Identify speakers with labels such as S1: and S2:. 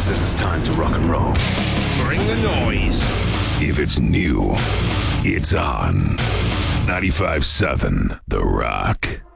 S1: says it's time to rock and roll.
S2: Bring the noise.
S3: If it's new, it's on. 95.7 The Rock.